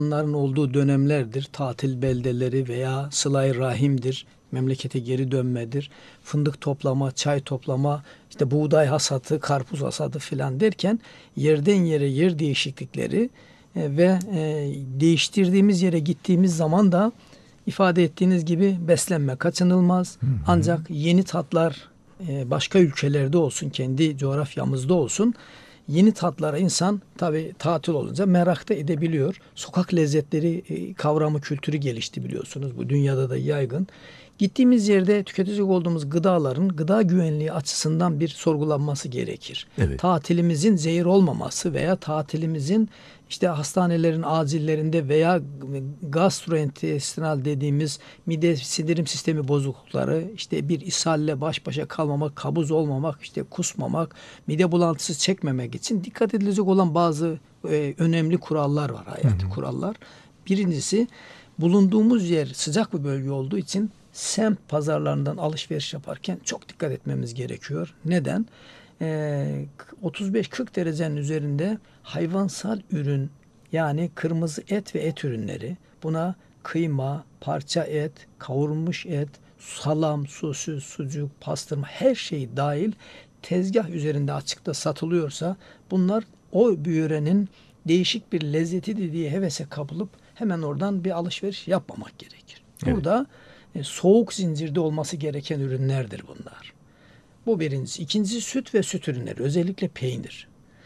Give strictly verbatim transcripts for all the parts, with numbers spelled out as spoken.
Bunların olduğu dönemlerdir. Tatil beldeleri veya sıla-i rahimdir. Memlekete geri dönmedir. Fındık toplama, çay toplama, işte buğday hasatı, karpuz hasadı filan derken yerden yere yer değişiklikleri e, ve e, değiştirdiğimiz yere gittiğimiz zaman da ifade ettiğiniz gibi beslenme kaçınılmaz. Hı hı. Ancak yeni tatlar e, başka ülkelerde olsun, kendi coğrafyamızda olsun, yeni tatlara insan tabii tatil olunca merak da edebiliyor. Sokak lezzetleri e, kavramı kültürü gelişti biliyorsunuz. Bu dünyada da yaygın. Gittiğimiz yerde tüketecek olduğumuz gıdaların gıda güvenliği açısından bir sorgulanması gerekir. Evet. Tatilimizin zehir olmaması veya tatilimizin işte hastanelerin acillerinde veya gastrointestinal dediğimiz mide sindirim sistemi bozuklukları, işte bir ishalle baş başa kalmamak, kabuz olmamak, işte kusmamak, mide bulantısı çekmemek için dikkat edilecek olan bazı e, önemli kurallar var, hayati Hı hı. kurallar. Birincisi, bulunduğumuz yer sıcak bir bölge olduğu için semt pazarlarından alışveriş yaparken çok dikkat etmemiz gerekiyor. Neden? Ee, otuz beş kırk derecenin üzerinde hayvansal ürün, yani kırmızı et ve et ürünleri, buna kıyma, parça et, kavurulmuş et, salam, sosis, sucuk, pastırma, her şey dahil tezgah üzerinde açıkta satılıyorsa bunlar o yörenin değişik bir lezzeti diye hevese kapılıp hemen oradan bir alışveriş yapmamak gerekir. Evet. Burada e, soğuk zincirde olması gereken ürünlerdir bunlar. Bu birincisi. İkincisi, süt ve süt ürünleri. Özellikle peynir.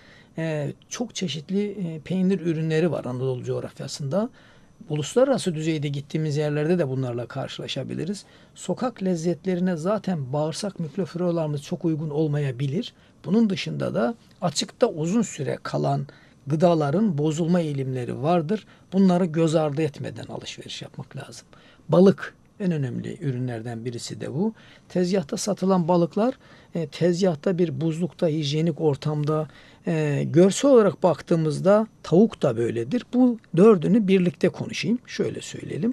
Ee, çok çeşitli e, peynir ürünleri var Anadolu coğrafyasında. Uluslararası düzeyde gittiğimiz yerlerde de bunlarla karşılaşabiliriz. Sokak lezzetlerine zaten bağırsak mikrofloralarımız çok uygun olmayabilir. Bunun dışında da açıkta uzun süre kalan gıdaların bozulma eğilimleri vardır. Bunları göz ardı etmeden alışveriş yapmak lazım. Balık en önemli ürünlerden birisi de bu. Tezgahta satılan balıklar e, tezgahta bir buzlukta, hijyenik ortamda, e, görsel olarak baktığımızda tavuk da böyledir. Bu dördünü birlikte konuşayım. Şöyle söyleyelim.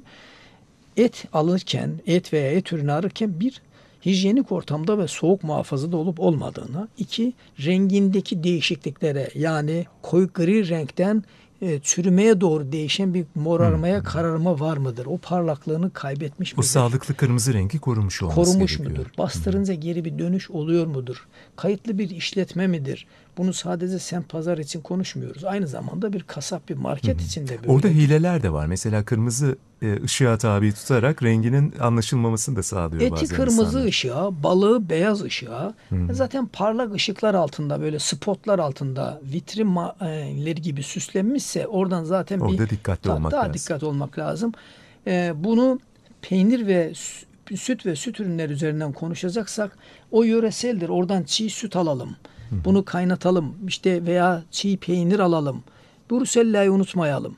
Et alırken, et veya et ürünü alırken bir, hijyenik ortamda ve soğuk muhafazada olup olmadığına, iki, rengindeki değişikliklere, yani koyu gri renkten e, çürümeye doğru değişen bir morarmaya, Hmm. kararma var mıdır? O parlaklığını kaybetmiş O midir? sağlıklı kırmızı rengi korumuş olması Korumuş gerekiyor. mudur? Bastırınca geri bir dönüş oluyor mudur? Kayıtlı bir işletme midir? Bunu sadece semt pazar için konuşmuyoruz. Aynı zamanda bir kasap, bir market Hı hı. için de böyle. Orada hileler de var. Mesela kırmızı e, ışığa tabi tutarak renginin anlaşılmamasını da sağlıyor Eti bazen kırmızı insanlar. ışığa, balığı beyaz ışığa, Hı hı. zaten parlak ışıklar altında, böyle spotlar altında vitrinleri gibi süslenmişse oradan zaten Orada bir dikkatli ta- olmak daha lazım. dikkat olmak lazım. Ee, bunu peynir ve sü- süt ve süt ürünleri üzerinden konuşacaksak, o yöreseldir. Oradan çiğ süt alalım. Hı hı. Bunu kaynatalım. İşte veya çiğ peynir alalım. Brusella'yı unutmayalım.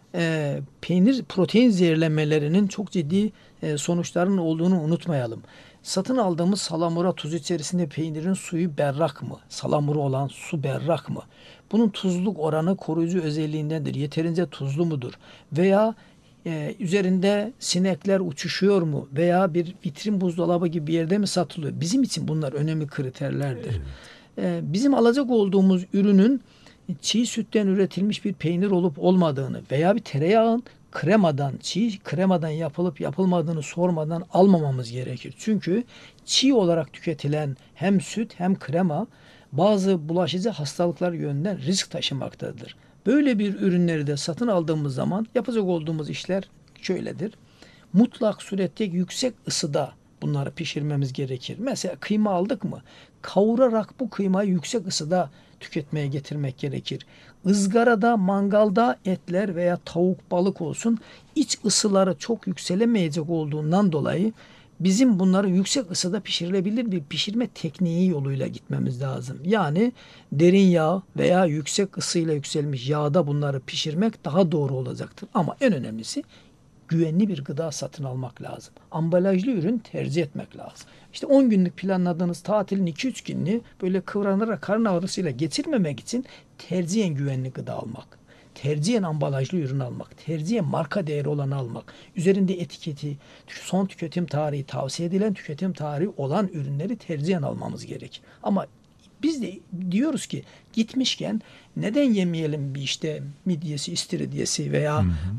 E, peynir protein zehirlenmelerinin çok ciddi e, sonuçlarının olduğunu unutmayalım. Satın aldığımız salamura tuz içerisinde peynirin suyu berrak mı? Salamura olan su berrak mı? Bunun tuzluk oranı koruyucu özelliğindendir. Yeterince tuzlu mudur? Veya e, üzerinde sinekler uçuşuyor mu? Veya bir vitrin buzdolabı gibi bir yerde mi satılıyor? Bizim için bunlar önemli kriterlerdir. Evet. E, bizim alacak olduğumuz ürünün çiğ sütten üretilmiş bir peynir olup olmadığını veya bir tereyağın kremadan, çiğ kremadan yapılıp yapılmadığını sormadan almamamız gerekir. Çünkü çiğ olarak tüketilen hem süt hem krema bazı bulaşıcı hastalıklar yönünden risk taşımaktadır. Böyle bir ürünleri de satın aldığımız zaman yapacak olduğumuz işler şöyledir. Mutlak surette yüksek ısıda bunları pişirmemiz gerekir. Mesela kıyma aldık mı? Kavurarak bu kıymayı yüksek ısıda tüketmeye getirmek gerekir. Izgarada, mangalda etler veya tavuk, balık olsun, iç ısıları çok yükselemeyecek olduğundan dolayı bizim bunları yüksek ısıda pişirilebilir bir pişirme tekniği yoluyla gitmemiz lazım. Yani derin yağ veya yüksek ısıyla yükselmiş yağda bunları pişirmek daha doğru olacaktır. Ama en önemlisi güvenli bir gıda satın almak lazım. Ambalajlı ürün tercih etmek lazım. İşte on günlük planladığınız tatilin iki üç gününü böyle kıvranarak karın ağrısıyla geçirmemek için tercihen güvenli gıda almak. Tercihen ambalajlı ürün almak. Tercihen marka değeri olanı almak. Üzerinde etiketi, son tüketim tarihi, tavsiye edilen tüketim tarihi olan ürünleri tercihen almamız gerek. Ama Biz de diyoruz ki gitmişken neden yemeyelim bir işte midyesi, istiridyesi veya Hı hı.